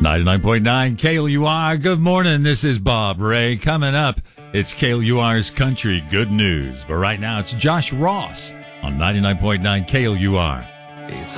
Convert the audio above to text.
99.9 KLUR. Good morning. This is Bob Ray. Coming up, it's KLUR's Country Good News. But right now, it's Josh Ross on 99.9 KLUR.